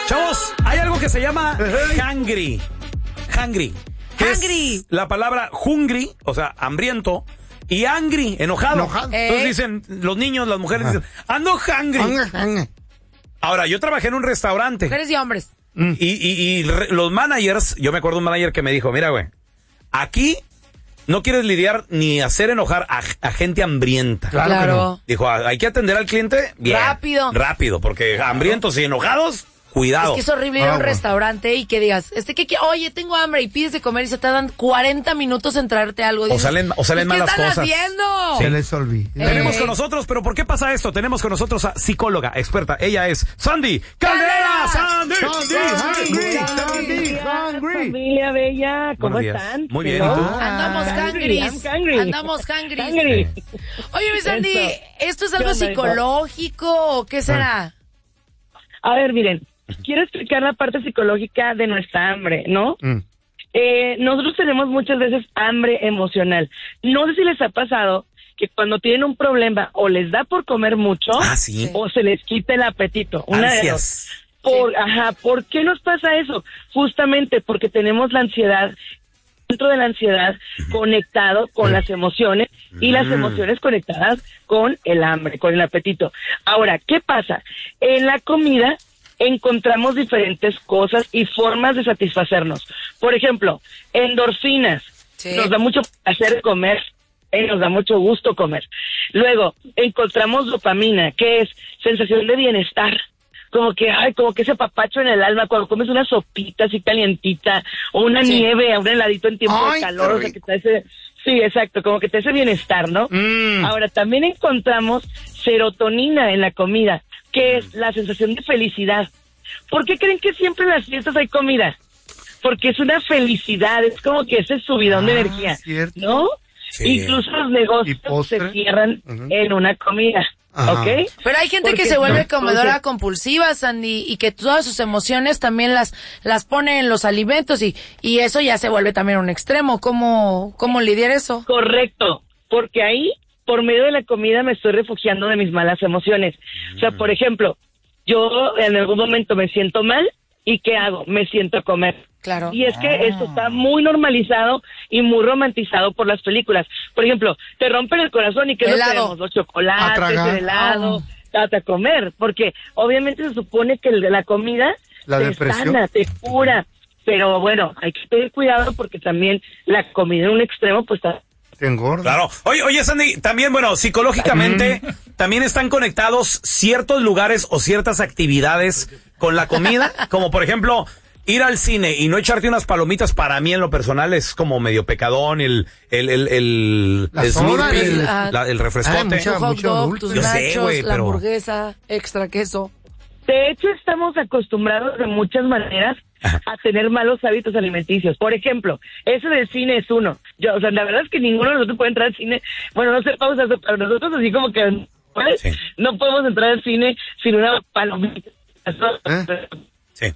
Chavos, hay algo que se llama hungry. Hungry. Hungry. La palabra hungry, o sea, hambriento, y angry, enojado. Entonces dicen, los niños, las mujeres dicen, ando hungry. Ahora, yo trabajé en un restaurante. Mujeres y hombres. Y los managers, yo me acuerdo de un manager que me dijo, mira, güey, aquí no quieres lidiar ni hacer enojar a gente hambrienta. Claro. No. Dijo, hay que atender al cliente bien. Rápido, porque hambrientos y enojados, cuidado. Es que es horrible ir a un restaurante y que digas, oye, tengo hambre, y pides de comer y se tardan 40 minutos en traerte algo. Dices, o salen malas ¿qué están cosas. haciendo? Se les olvida. Tenemos con nosotros, pero ¿por qué pasa esto? Tenemos con nosotros a psicóloga experta. Ella es Sandy Caldera. Sandy Hungry. Familia bella, ¿cómo están? Muy bien, ¿y tú? Andamos hungry. Oye, mi Sandy, ¿esto es algo psicológico o qué será? A ver, miren, quiero explicar la parte psicológica de nuestra hambre, ¿no? Nosotros tenemos muchas veces hambre emocional. No sé si les ha pasado que cuando tienen un problema o les da por comer mucho o se les quita el apetito. Una de dos. ¿Por qué nos pasa eso? Justamente porque tenemos la ansiedad, dentro de la ansiedad, conectado con las emociones y las emociones conectadas con el hambre, con el apetito. Ahora, ¿qué pasa? En la comida encontramos diferentes cosas y formas de satisfacernos. Por ejemplo, endorfinas. Nos da mucho placer comer. Nos da mucho gusto comer. Luego, encontramos dopamina, que es sensación de bienestar. Como que ese papacho en el alma cuando comes una sopita así calientita o una nieve, un heladito en tiempo de calor, o sea, que te hace, como que te hace bienestar, ¿no? Ahora, también encontramos serotonina en la comida, que es la sensación de felicidad. ¿Por qué creen que siempre en las fiestas hay comida? Porque es una felicidad, es como que ese subidón de energía, ¿no? Sí. Incluso los negocios se cierran en una comida. ¿Ok? Pero hay gente que se vuelve comedora compulsiva, Sandy, y que todas sus emociones también las pone en los alimentos y eso ya se vuelve también un extremo. ¿Cómo lidiar eso? Correcto, porque ahí, por medio de la comida, me estoy refugiando de mis malas emociones. O sea, por ejemplo, yo en algún momento me siento mal, ¿y qué hago? Me siento a comer. Claro. Y es que esto está muy normalizado y muy romantizado por las películas. Por ejemplo, te rompen el corazón y ¿qué es lo que tenemos? Los chocolates, el helado, a comer. Porque obviamente se supone que la comida te sana, te cura. Pero bueno, hay que tener cuidado porque también la comida en un extremo pues está... Te engorda. Claro. Oye, Sandy, también, bueno, psicológicamente también están conectados ciertos lugares o ciertas actividades con la comida, como por ejemplo, ir al cine y no echarte unas palomitas, para mí en lo personal es como medio pecadón, el Slurpee, el refrescote. Tu hot dog, tus nachos, la hamburguesa, extra queso. De hecho, estamos acostumbrados de muchas maneras a tener malos hábitos alimenticios. Por ejemplo, ese del cine es uno. La verdad es que ninguno de nosotros puede entrar al cine. Bueno, no sé, vamos a hacer, pero nosotros así como que no podemos entrar al cine sin una palomita. Sí.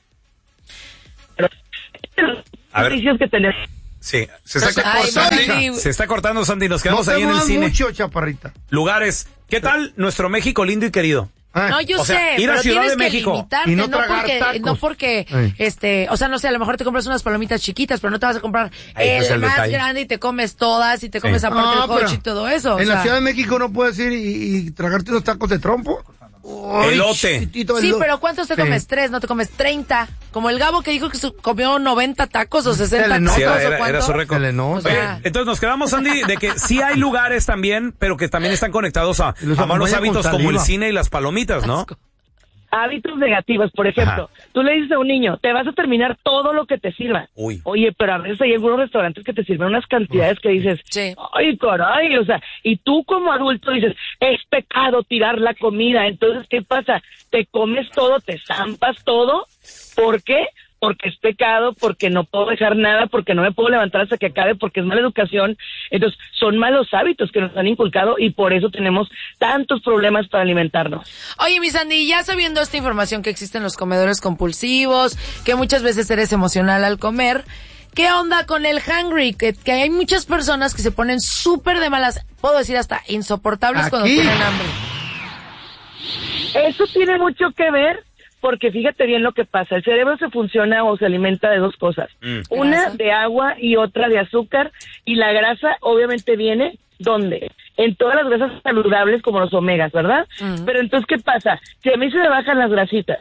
A ver. Que tenemos. Sí, se está cortando, Sandy, nos quedamos ahí en el cine. Mucho, chaparrita. Lugares. ¿Qué tal nuestro México lindo y querido? No, yo sé, ir a pero Ciudad tienes de México que limitarte, y no porque, o sea, no sé, a lo mejor te compras unas palomitas chiquitas, pero no te vas a comprar el más grande y te comes todas y te comes aparte el coche y todo eso. En la Ciudad de México no puedes ir y tragarte unos tacos de trompo. Elote. Sí, pero ¿cuántos te comes? 3, no te comes 30. Como el Gabo que dijo que comió 90 tacos o 60 tacos. Sí, ¿o cuánto? era su récord. Entonces nos quedamos, Sandy, de que sí hay lugares también, pero que también están conectados a malos hábitos como el cine y las palomitas, ¿no? Hábitos negativos, por ejemplo, tú le dices a un niño, te vas a terminar todo lo que te sirva. Oye, pero a veces hay algunos restaurantes que te sirven unas cantidades que dices, ay, caray, o sea, y tú como adulto dices, es pecado tirar la comida. Entonces, ¿qué pasa? Te comes todo, te zampas todo. ¿Por qué? Porque es pecado, porque no puedo dejar nada, porque no me puedo levantar hasta que acabe, porque es mala educación. Entonces, son malos hábitos que nos han inculcado y por eso tenemos tantos problemas para alimentarnos. Oye, mi Sandy, ya sabiendo esta información que existen los comedores compulsivos, que muchas veces eres emocional al comer, ¿qué onda con el hungry? Que hay muchas personas que se ponen súper de malas, puedo decir hasta insoportables cuando tienen hambre. Eso tiene mucho que ver porque fíjate bien lo que pasa. El cerebro se funciona o se alimenta de dos cosas. Una de agua y otra de azúcar, y la grasa obviamente viene, ¿dónde? En todas las grasas saludables como los omegas, ¿verdad? Pero entonces, ¿qué pasa? Si a mí se me bajan las grasitas,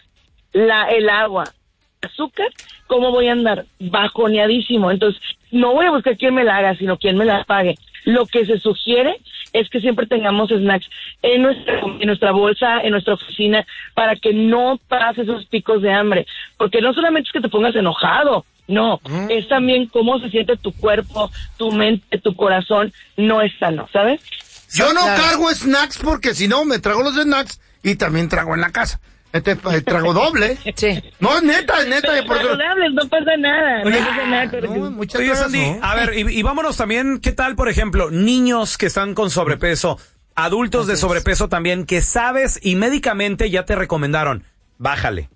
el agua, azúcar, ¿cómo voy a andar? Bajoneadísimo. Entonces, no voy a buscar quién me la haga, sino quién me la pague. Lo que se sugiere es que siempre tengamos snacks en nuestra bolsa, en nuestra oficina, para que no pases esos picos de hambre. Porque no solamente es que te pongas enojado, no, es también cómo se siente tu cuerpo, tu mente, tu corazón, no es sano, ¿sabes? Yo no cargo snacks porque si no me trago los snacks y también trago en la casa. Trago doble. Sí. No, neta. Por saludables, no pasa nada. No pasa nada. Muchas Oye, gracias. Sandy, a ver, y vámonos también, ¿qué tal, por ejemplo, niños que están con sobrepeso, adultos de sobrepeso también, que sabes y médicamente ya te recomendaron, bájale,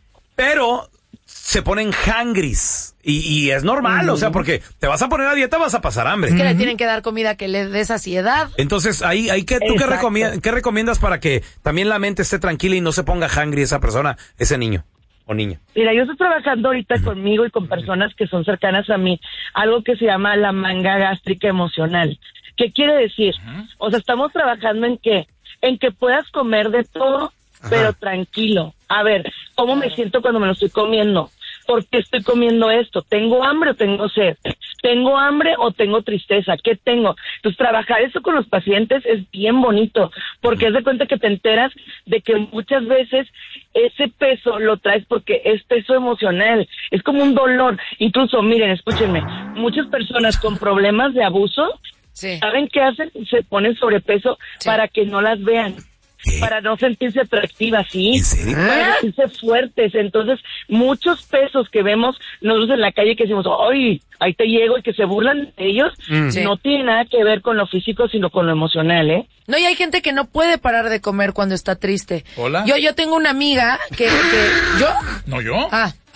pero se ponen hangries y es normal, o sea, porque te vas a poner a dieta, vas a pasar hambre. Es que le tienen que dar comida que le dé saciedad. Entonces, ahí ¿tú qué recomiendas para que también la mente esté tranquila y no se ponga hangry esa persona, ese niño o niña? Mira, yo estoy trabajando ahorita conmigo y con personas que son cercanas a mí, algo que se llama la manga gástrica emocional. ¿Qué quiere decir? O sea, estamos trabajando en que puedas comer de todo, pero tranquilo. A ver, ¿cómo me siento cuando me lo estoy comiendo? ¿Por qué estoy comiendo esto? ¿Tengo hambre o tengo sed? ¿Tengo hambre o tengo tristeza? ¿Qué tengo? Entonces, trabajar eso con los pacientes es bien bonito, porque haz de cuenta que te enteras de que muchas veces ese peso lo traes porque es peso emocional, es como un dolor. Incluso, miren, escúchenme, muchas personas con problemas de abuso, ¿saben qué hacen? Se ponen sobrepeso para que no las vean. Para no sentirse atractivas, ¿sí? ¿En serio? Para sentirse fuertes. Entonces, muchos pesos que vemos nosotros en la calle que decimos, ¡ay! Ahí te llego, y que se burlan de ellos, no tiene nada que ver con lo físico, sino con lo emocional, ¿eh? No, y hay gente que no puede parar de comer cuando está triste. ¿Hola? Yo tengo una amiga que ¿yo? ¿No yo?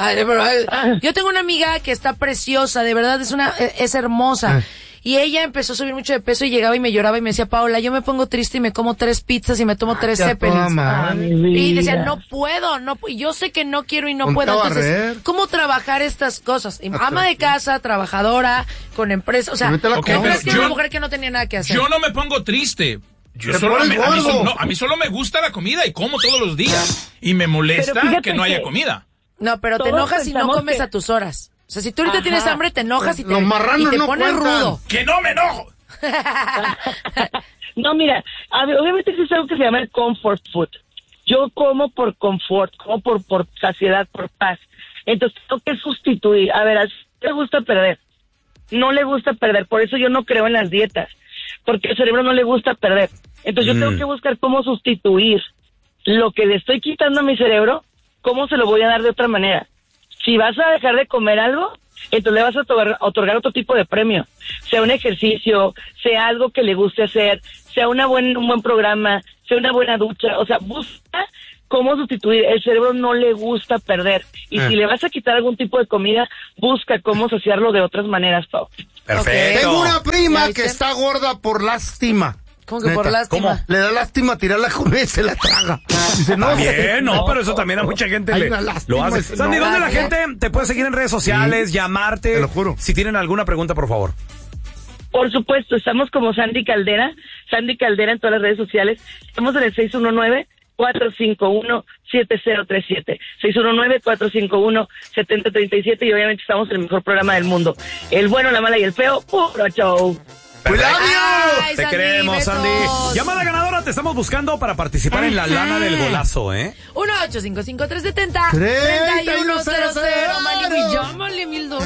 Yo tengo una amiga que está preciosa, de verdad, es hermosa. Y ella empezó a subir mucho de peso y llegaba y me lloraba y me decía, Paola, yo me pongo triste y me como 3 pizzas y me tomo 3 Zeppelins. Y decía, no puedo, y yo sé que no quiero y no puedo. Entonces, ¿cómo trabajar estas cosas? Ama de casa, trabajadora, con empresa, o sea, ¿no crees que era una mujer que no tenía nada que hacer? Yo no me pongo triste. A mí solo me gusta la comida y como todos los días. Y me molesta que no haya comida. No, pero te enojas si no comes a tus horas. O sea, si tú ahorita tienes hambre, te enojas y te pones rudo. ¡Que no me enojo! No, mira, obviamente existe algo que se llama el comfort food. Yo como por confort, como por saciedad, por paz. Entonces tengo que sustituir. A ver, ¿a ti le gusta perder? No le gusta perder, por eso yo no creo en las dietas. Porque al cerebro no le gusta perder. Entonces yo tengo que buscar cómo sustituir lo que le estoy quitando a mi cerebro, cómo se lo voy a dar de otra manera. Si vas a dejar de comer algo, entonces le vas a otorgar otro tipo de premio. Sea un ejercicio, sea algo que le guste hacer, sea un buen programa, sea una buena ducha. O sea, busca cómo sustituir. El cerebro no le gusta perder. Y si le vas a quitar algún tipo de comida, busca cómo saciarlo de otras maneras, Pau. Perfecto. Okay. Tengo una prima que está gorda por lástima. ¿Cómo que por lástima? ¿Cómo? Le da lástima tirar la comida y se la traga. Dice, Bien, pero eso también a mucha gente lo hace. Sandy, ¿dónde la gente te puede seguir en redes sociales, llamarte? Te lo juro. Si tienen alguna pregunta, por favor. Por supuesto, estamos como Sandy Caldera en todas las redes sociales. Estamos en el 619-451-7037. 619-451-7037 y obviamente estamos en el mejor programa del mundo. El bueno, la mala y el feo, puro show. Ay, Te Sandy, queremos, besos. Sandy. Llamada ganadora, te estamos buscando para participar en la lana del golazo, ¿eh? 1-855-370-3100. Llámale, 1-800-370-3100.